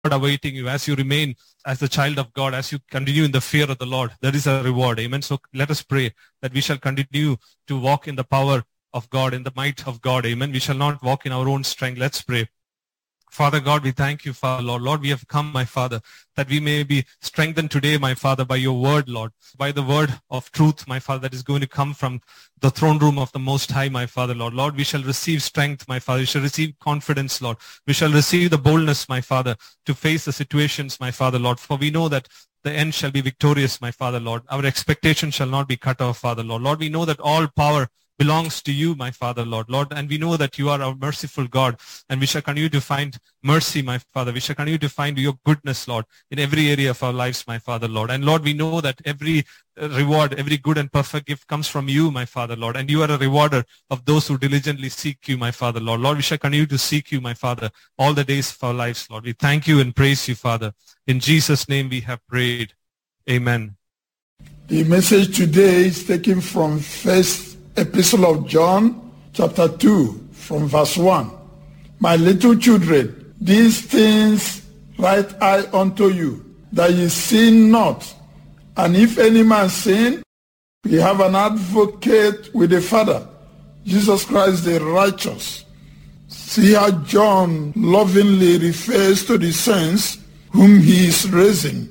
awaiting you as you remain as the child of God, as you continue in the fear of the Lord. There is a reward. Amen. So let us pray that we shall continue to walk in the power of God, in the might of God. Amen. We shall not walk in our own strength. Let's pray. Father God, we thank you, Father, Lord. Lord, we have come, my Father, that we may be strengthened today, my Father, by your word, Lord, by the word of truth, my Father, that is going to come from the throne room of the Most High, my Father, Lord. Lord, we shall receive strength, my Father. We shall receive confidence, Lord. We shall receive the boldness, my Father, to face the situations, my Father, Lord. For we know that the end shall be victorious, my Father, Lord. Our expectation shall not be cut off, Father, Lord. Lord, we know that all power belongs to you, my Father, Lord. Lord, and we know that you are our merciful God, and we shall continue to find mercy, my Father. We shall continue to find your goodness, Lord, in every area of our lives, my Father, Lord. And Lord, we know that every reward, every good and perfect gift comes from you, my Father, Lord. And you are a rewarder of those who diligently seek you, my Father, Lord. Lord, we shall continue to seek you, my Father, all the days of our lives, Lord. We thank you and praise you, Father. In Jesus' name we have prayed. Amen. The message today is taken from First Epistle of John, chapter 2, from verse 1. My little children, these things write I unto you, that ye sin not. And if any man sin, we have an advocate with the Father, Jesus Christ the righteous. See how John lovingly refers to the saints whom he is raising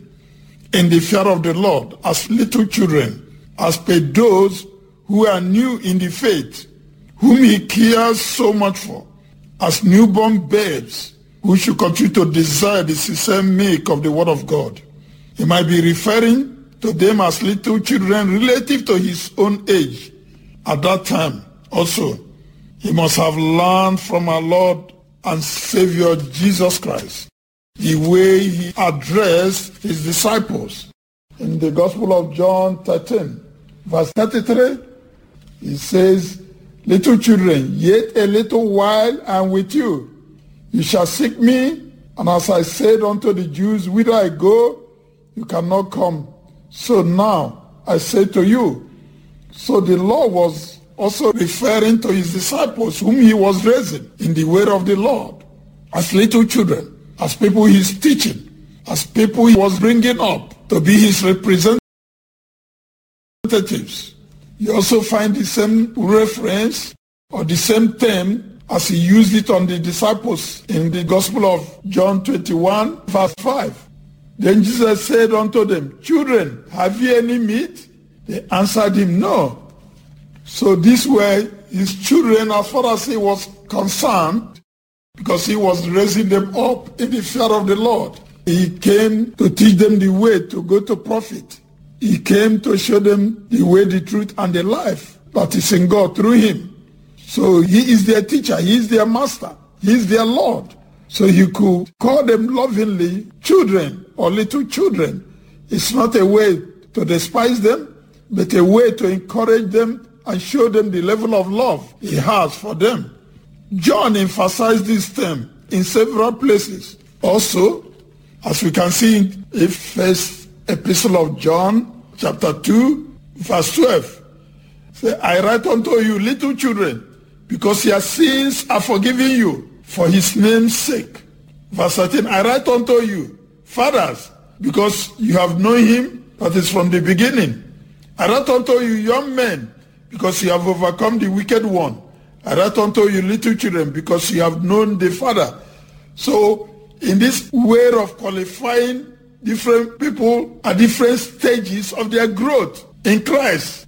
in the fear of the Lord as little children, as per those who are new in the faith, whom he cares so much for, as newborn babes who should continue to desire the sincere milk of the word of God. He might be referring to them as little children relative to his own age. At that time, also, he must have learned from our Lord and Savior Jesus Christ the way he addressed his disciples. In the Gospel of John 13, verse 33, he says, little children, yet a little while I am with you. You shall seek me, and as I said unto the Jews, whither I go, you cannot come. So now I say to you. So the Lord was also referring to his disciples whom he was raising in the way of the Lord as little children, as people he's teaching, as people he was bringing up to be his representatives. You also find the same reference or the same term as he used it on the disciples in the Gospel of John 21, verse 5. Then Jesus said unto them, children, have ye any meat? They answered him, no. So these were his children as far as he was concerned, because he was raising them up in the fear of the Lord. He came to teach them the way to go to profit. He came to show them the way, the truth, and the life that is in God through him. So he is their teacher. He is their master. He is their Lord. So you could call them lovingly children or little children. It's not a way to despise them, but a way to encourage them and show them the level of love he has for them. John emphasized this term in several places. Also, as we can see in the First Epistle of John, chapter 2, verse 12. Say, I write unto you, little children, because your sins are forgiven you for his name's sake. Verse 13, I write unto you, fathers, because you have known him that is from the beginning. I write unto you, young men, because you have overcome the wicked one. I write unto you, little children, because you have known the Father. So, in this way of qualifying different people at different stages of their growth in Christ,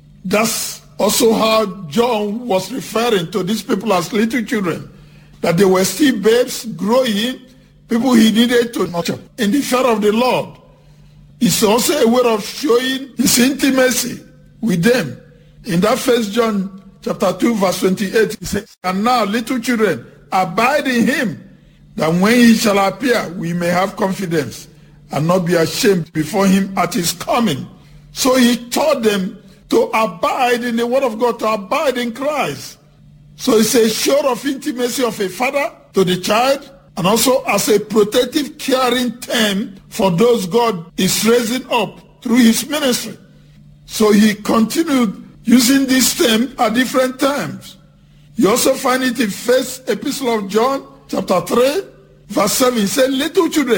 that's also how John was referring to these people as little children, that they were still babes growing, people he needed to nurture in the fear of the Lord. It's also a way of showing his intimacy with them. In that First John chapter 2 verse 28, he says, and now little children, abide in him, that when he shall appear, we may have confidence and not be ashamed before him at his coming. So he taught them to abide in the word of God, to abide in Christ. So it's a show of intimacy of a father to the child, and also as a protective, caring term for those God is raising up through his ministry. So he continued using this term at different times. You also find it in First Epistle of John, chapter 3, verse 7. He said, little children,